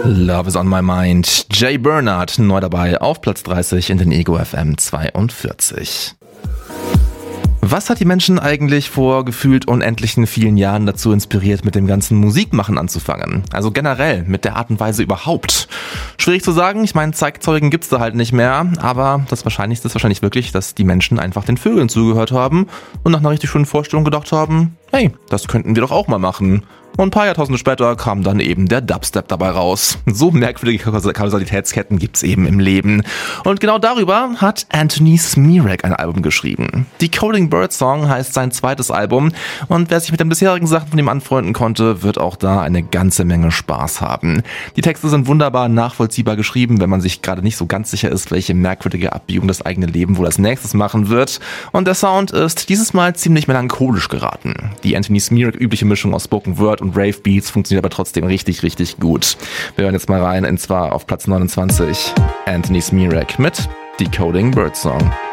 Love is on my mind. Jay Bernard neu dabei auf Platz 30 in den Ego FM 42. Was hat die Menschen eigentlich vor gefühlt unendlichen vielen Jahren dazu inspiriert, mit dem ganzen Musikmachen anzufangen? Also generell, mit der Art und Weise überhaupt. Schwierig zu sagen, ich meine, Zeitzeugen gibt's da halt nicht mehr, aber das Wahrscheinlichste ist wahrscheinlich wirklich, dass die Menschen einfach den Vögeln zugehört haben und nach einer richtig schönen Vorstellung gedacht haben, hey, das könnten wir doch auch mal machen. Und ein paar Jahrtausende später kam dann eben der Dubstep dabei raus. So merkwürdige Kausalitätsketten gibt's eben im Leben. Und genau darüber hat Anthony Smirak ein Album geschrieben. Decoding Birdsong heißt sein zweites Album. Und wer sich mit den bisherigen Sachen von ihm anfreunden konnte, wird auch da eine ganze Menge Spaß haben. Die Texte sind wunderbar nachvollziehbar geschrieben, wenn man sich gerade nicht so ganz sicher ist, welche merkwürdige Abbiegung das eigene Leben wohl als nächstes machen wird. Und der Sound ist dieses Mal ziemlich melancholisch geraten. Die Anthony Smirak übliche Mischung aus Spoken Word und Rave Beats funktioniert aber trotzdem richtig, richtig gut. Wir hören jetzt mal rein, und zwar auf Platz 29 Anthony Smirak mit Decoding Birdsong.